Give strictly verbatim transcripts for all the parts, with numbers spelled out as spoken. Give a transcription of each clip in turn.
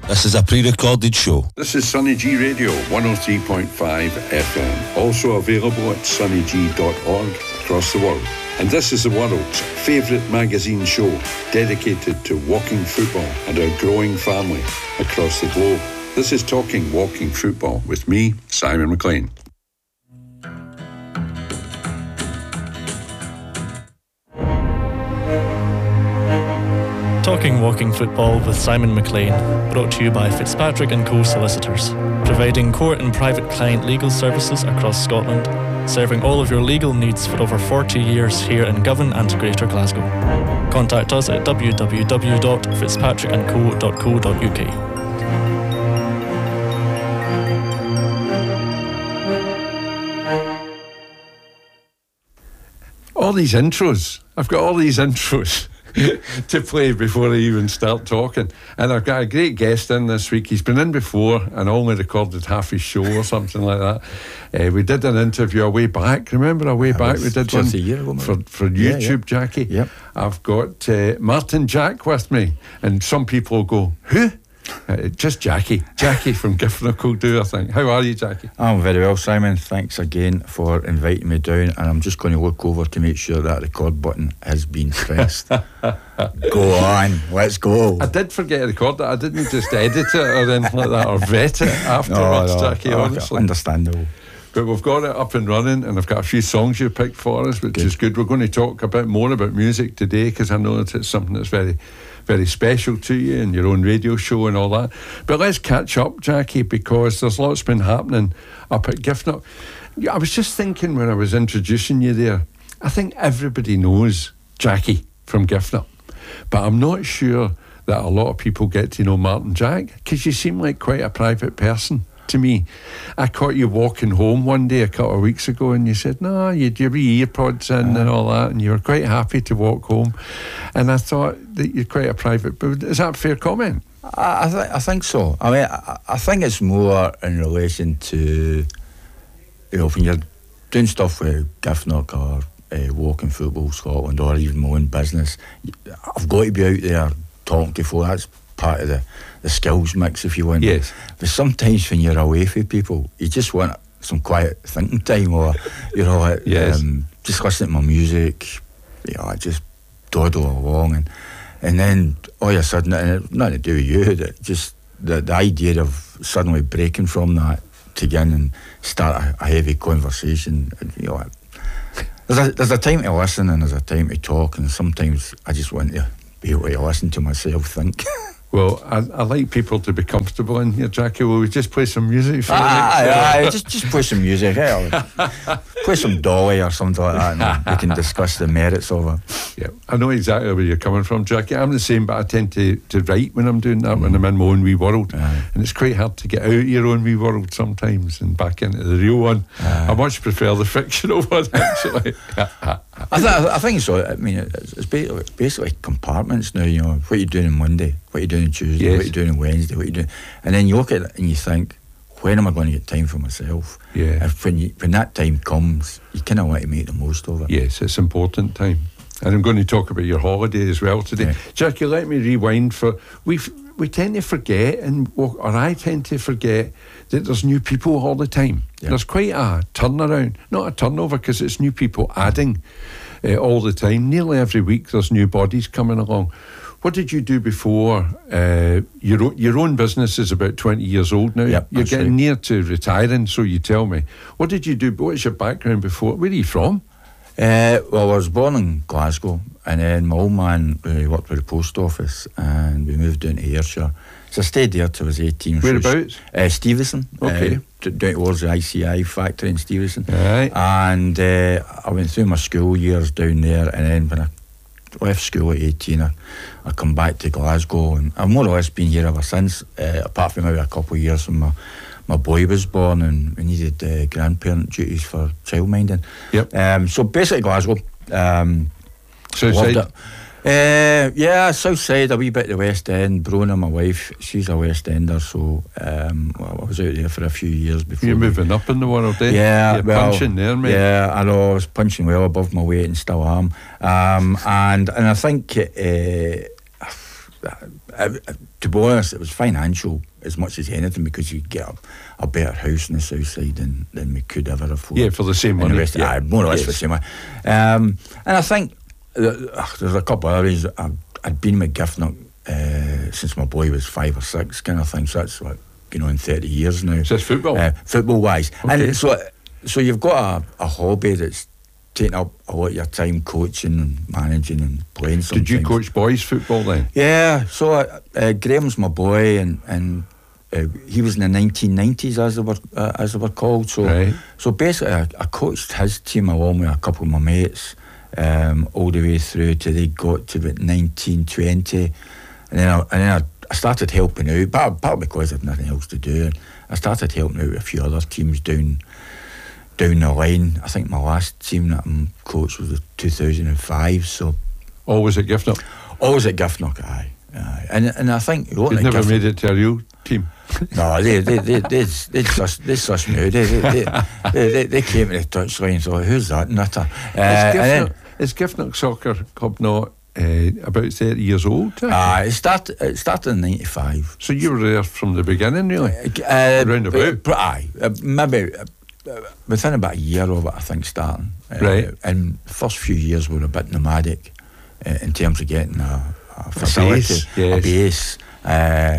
This is a pre-recorded show. This is Sunny G Radio, one oh three point five F M. Also available at sunny g dot org across the world. And this is the world's favourite magazine show dedicated to walking football and our growing family across the globe. This is Talking Walking Football with me, Simon McLean. Talking Walking Football with Simon McLean, brought to you by Fitzpatrick and Co Solicitors, providing court and private client legal services across Scotland, serving all of your legal needs for over forty years here in Govan and Greater Glasgow. Contact us at w w w dot fitzpatrick and co dot co dot u k. All these intros. I've got all these intros to play before I even start talking. And I've got a great guest in this week. He's been in before and only recorded half his show or something like that. Uh, we did an interview a way back. Remember a way yeah, back? We did one a year ago, for, for YouTube, yeah, yeah. Jackie. Yep. I've got uh, Martin Jack with me. And some people go, who? Uh, just Jackie. Jackie from Giffnock will do, I think. How are you, Jackie? I'm very well, Simon. Thanks again for inviting me down. And I'm just going to look over to make sure that record button has been pressed. Go on, let's go. I did forget to record that. I didn't just edit it or anything like that or vet it afterwards, no, no, Jackie, honestly. Understandable. But we've got it up and running, and I've got a few songs you picked for us, which good. is good. We're going to talk a bit more about music today, because I know that it's something that's very, very special to you and your own radio show and all that. But let's catch up, Jackie, because there's lots been happening up at Giffnock. I was just thinking when I was introducing you there, I think everybody knows Jackie from Giffnock, but I'm not sure that a lot of people get to know Martin Jack, because you seem like quite a private person to me. I caught you walking home one day a couple of weeks ago, and you said, no, you had your wee earpods in uh, and all that, and you were quite happy to walk home. And I thought that you're quite a private, but is that a fair comment? I, I, th- I think so. I mean, I, I think it's more in relation to, you know, when you're doing stuff with Giffnock or uh, Walking Football Scotland or even my own business, I've got to be out there talking to folk. That's part of the, the skills mix, if you want. Yes. But sometimes when you're away from people, you just want some quiet thinking time, or, you know, like, yes. um, just listening to my music, you know, I just dawdle along, and and then all of a sudden, and it's nothing to do with you, that just the, the idea of suddenly breaking from that to get in and start a, a heavy conversation, you know, there's a, there's a time to listen and there's a time to talk, and sometimes I just want to be able to listen to myself think. Well, I, I like people to be comfortable in here, Jackie. Will we just play some music for ah, the next aye, aye, just, just play some music. Eh? Play some Dolly or something like that, and we can discuss the merits of it. Yeah, I know exactly where you're coming from, Jackie. I'm the same, but I tend to, to write when I'm doing that, mm. when I'm in my own wee world. Aye. And it's quite hard to get out of your own wee world sometimes and back into the real one. Aye. I much prefer the fictional one, actually. I, th- I think so. I mean, it's, it's basically, basically compartments now, you know, what you're doing on Monday, what you're doing on Tuesday, yes. what you're doing on Wednesday, what you're doing. And then you look at it and you think, when am I going to get time for myself? Yeah. If when, you, when that time comes, you kind of want to make the most of it. Yes, it's important time. And I'm going to talk about your holiday as well today. Yeah. Jackie, let me rewind for... we we tend to forget, and or I tend to forget, that there's new people all the time. Yeah. There's quite a turnaround, not a turnover, because it's new people adding uh, all the time. Nearly every week there's new bodies coming along. What did you do before? Uh, your, your own business is about twenty years old now. Yep, You're getting right. near to retiring, so you tell me. What did you do? What's your background before? Where are you from? Uh, well, I was born in Glasgow, and then my old man uh, worked with the post office, and we moved down to Ayrshire. So I stayed there till I was eighteen. Whereabouts? Uh, Stevenson. Okay. Uh, down towards the I C I factory in Stevenson. Right. And uh, I went through my school years down there, and then when I left school at eighteen, I, I come back to Glasgow, and I've more or less been here ever since, uh, apart from maybe a couple of years when my, my boy was born and we needed uh, grandparent duties for childminding. Yep. Um, so basically Glasgow. Um, Southside? Uh, yeah, south side, a wee bit of the West End. Brona, my wife, she's a West Ender, so um, well, I was out there for a few years before. You're moving up in the world, eh? Yeah, You're well, punching there, mate. Yeah, I know, I was punching well above my weight and still am. Um, and and I think uh, uh, to be honest, it was financial as much as anything, because you get a, a better house in the south side than, than we could ever afford. Yeah, for the same And money. the rest, yeah. aye, more or less Yes. for the same money. Um, and I think that, uh, there's a couple of other ways. I've, I'd been with Giffnock uh, since my boy was five or six, kind of thing. So that's what, you know, in thirty years now. So that's football? Uh, football wise. Okay. And so, so you've got a, a hobby that's taking up a lot of your time, coaching and managing and playing sometimes. Did you coach boys football then? Yeah, so uh, uh, Graham's my boy, and and uh, he was in the nineteen nineties, as they were uh, as they were called. So Right. so basically, I, I coached his team along with a couple of my mates, um, all the way through till they got to about nineteen twenty, and then I, and then I, I started helping out, part, part because I had nothing else to do. I started helping out with a few other teams down. down the line. I think my last team that I'm coached was two thousand five, so Always at Giffnock? always at Giffnock, aye. aye. And and I think You've never made it to a real team? No, they they they they they suss they suss me out. They they they, they, they, they came to the touchline and thought, who's that nutter? Uh, Is and Giffnock, then, is Giffnock Soccer Club not uh, about thirty years old? uh, it started it started in ninety-five. So you were there from the beginning, really? Uh, Round about? but, aye, uh, maybe uh, within about a year of it, I think, starting. Uh, Right. And the first few years were a bit nomadic uh, in terms of getting a, a facility, base, a yes. base. Uh,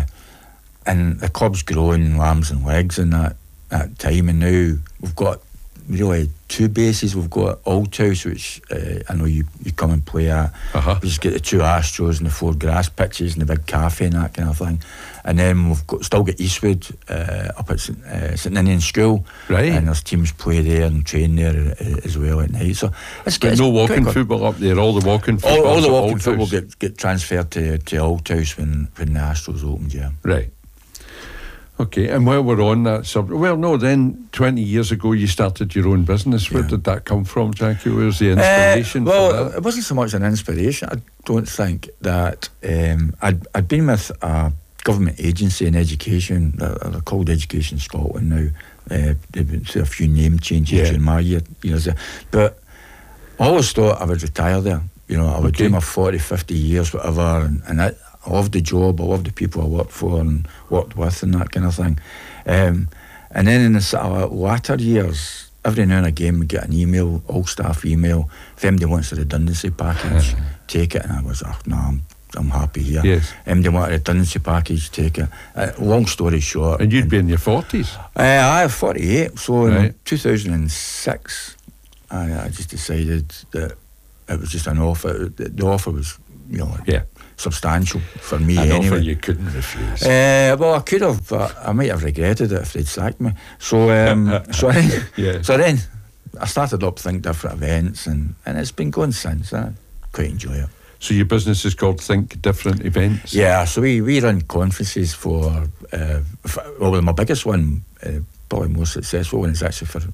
and the club's growing lambs and legs in that, that time. And now we've got really two bases. We've got Althouse, which uh, I know you, you come and play at. Uh-huh. We just get the two Astros and the four grass pitches and the big cafe and that kind of thing. And then we've got still got Eastwood uh, up at St uh, St Ninian School, Right. and there's teams play there and train there uh, as well at night. So it's, But it's no quite walking good. football up there, all the walking All, football. all the walking football get, get transferred to to Althouse when when the Astros opened, yeah. Right. Okay, and while we're on that subject, well, no, then twenty years ago you started your own business. Where Yeah. did that come from, Jackie? Where's the inspiration Uh, well, for that? it wasn't so much an inspiration. I don't think that um, I'd, I'd been with a government agency in education. They're, they're called Education Scotland now. Uh, they've been through a few name changes Yeah. in my year, years there. But I always thought I would retire there. You know, I would Okay. do my forty, fifty years, whatever, and, and I, I loved the job, I loved the people I worked for and worked with and that kind of thing. Um, and then in the sort of latter years, every now and again we get an email, all staff email, if anybody wants a redundancy package, take it. And I was, oh, no, I'm, I'm happy here. Yes. Anybody want a redundancy package, take it. Uh, long story short. And you'd be in your forties. Uh, I have forty-eight, so in Right. two thousand six, I, I just decided that it was just an offer. The, the offer was, you know, Yeah. substantial for me An anyway. offer you couldn't refuse. Uh, well, I could have, but I might have regretted it if they'd sacked me. So, um, so, then, Yeah. so then I started up Think Different Events, and, and it's been going since. I quite enjoy it. So your business is called Think Different Events? Yeah, so we, we run conferences for, uh, for well, my biggest one, uh, probably most successful one, is actually for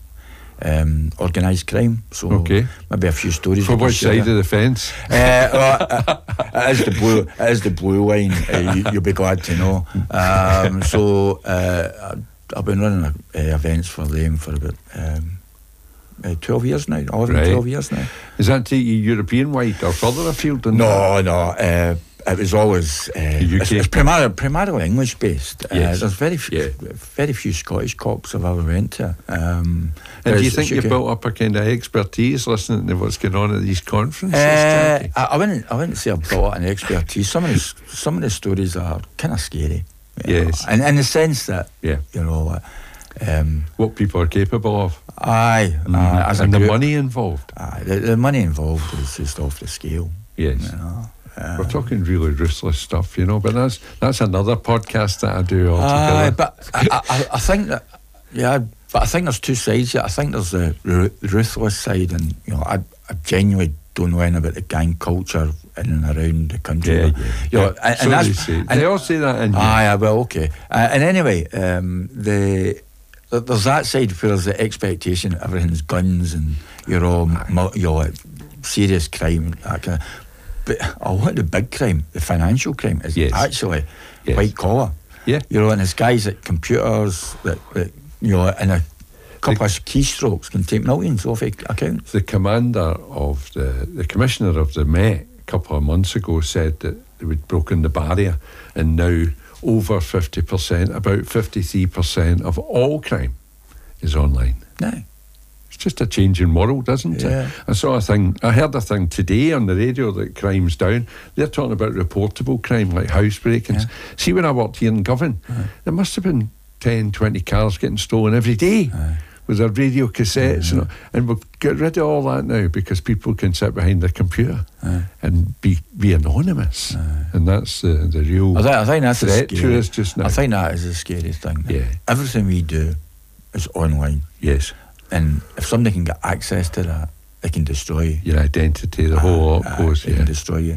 um, organised crime. So Okay. maybe a few stories. For we can which share. side of the fence? Uh, well, uh, it is the blue. It is the blue line. Uh, you, you'll be glad to know. Um, so uh, I've been running uh, events for them for about um, uh, twelve years now. eleven, Right. twelve years now. Is that take you European wide or further afield than No, no. Uh, it was always uh, U K? it's, it's primarily, primarily English based. Uh, Yes. There's very few, Yeah. very few Scottish cops I've ever went to. Um, And do you there's- think it's you've U K. built up a kind of expertise listening to what's going on at these conferences? Uh, Jackie? I, I wouldn't. I wouldn't say I've built an expertise. Some of the s- some of the stories are kind of scary. you know, Yes. and in the sense that Yeah. you know, um, What people are capable of. aye, aye, as a and the group, money involved. aye, the, the money involved is just off the scale. Yes. You know. Uh, We're talking really ruthless stuff, you know, but that's that's another podcast that I do Aye, altogether. but I, I, I think that, yeah, but I think there's two sides. Yeah, I think there's the ru- ruthless side, and you know, I, I genuinely don't know anything about the gang culture in and around the country. yeah, But, yeah. you know, yeah. and, So and that's they say. and- They all say that in here. Aye, well, okay. Uh, and anyway, um, the th- there's that side where there's the expectation everything's guns and you're all mul- you know, like, serious crime. That kind of, but a lot of the big crime, the financial crime, is Yes. actually Yes. white collar. Yeah. You know, and there's guys at computers that, that you know, in a couple of keystrokes can take millions off ac- accounts. The commander of the, the commissioner of the Met a couple of months ago said that they would broken the barrier, and now over fifty percent, about fifty-three percent of all crime is online. No. It's just a changing world, isn't Yeah. it? I saw a thing, I heard a thing today on the radio that crime's down. They're talking about reportable crime, like house break-ins. Yeah. See, when I worked here in Govan, Uh-huh. there must have been ten, twenty cars getting stolen every day. Aye. With their radio cassettes, Yeah. and, and we've got rid of all that now because people can sit behind their computer Aye. and be be anonymous, Aye. and that's the the real I think, I think that's the threat to scary, us just now. I think that is the scariest thing. Yeah. Everything we do is online, Yes, and if somebody can get access to that, they can destroy you. your identity, the whole lot Aye, goes. they Yeah. can destroy you.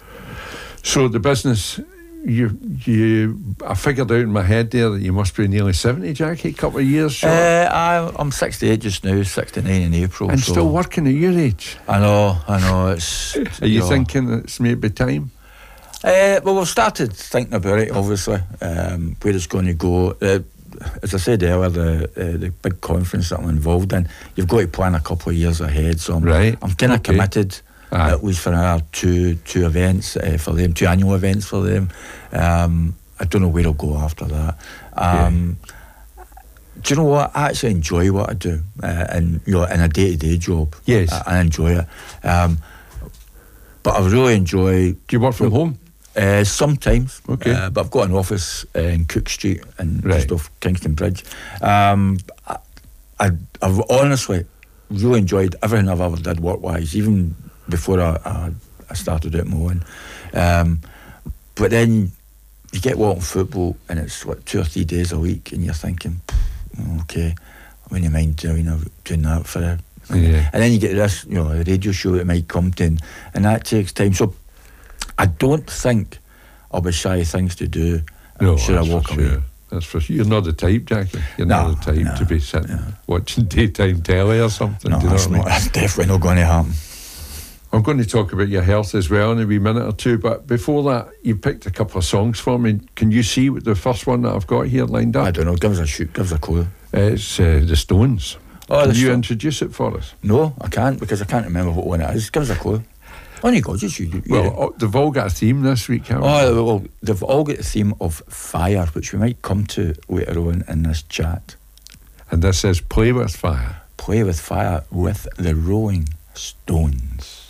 So the business, you you, I figured out in my head there that you must be nearly seventy, Jackie, a couple of years short, Uh, I, I'm sixty-eight just now, sixty-nine in April. and so still working at your age. I know, I know. It's. Are you know. thinking it's maybe time? Uh, well, we've started thinking about it, obviously, um, where it's going to go. Uh, as I said earlier, the uh, the big conference that I'm involved in, you've got to plan a couple of years ahead. So I'm, Right, I'm kind of okay. committed. Aye. At least for our two two events uh, for them, two annual events for them. Um, I don't know where I'll go after that. Um, Do you know what? I actually enjoy what I do, uh, and you know, in a day to day job. Yes. I, I enjoy it. Um, but I really enjoy. Do you work from home? Uh, sometimes, Okay. uh, but I've got an office uh, in Cook Street and Right. just off Kingston Bridge. Um, I, I, I've honestly really enjoyed everything I've ever did work-wise, even before I, I, I started out my own. Um, but then you get watching football and it's what, two or three days a week, and you're thinking, okay, I wouldn't mind doing, doing that for a... Yeah. And then you get this, you know, a radio show that might come to, and, and that takes time. So I don't think I'll be shy of things to do. No, should I that's walk for away? sure. That's for sure. You're not the type, Jackie. You're No, not the type no, to be sitting no. watching daytime telly or something. No, do you know that's, what I mean? not, that's definitely not going to happen. I'm going to talk about your health as well in a wee minute or two, but before that, you picked a couple of songs for me. Can you see what the first one that I've got here lined up? I don't know. Give us a shoot. Give us a clue. It's uh, The Stones. Oh, Can the you Sto- introduce it for us? No, I can't because I can't remember what one it is. Give us a clue. On you go. Just you. you Well, you- oh, they've all got a theme this week, haven't they? oh, well, they've all got the theme of fire, which we might come to later on in this chat. And this is Play With Fire. Play with fire with the Rolling Stones.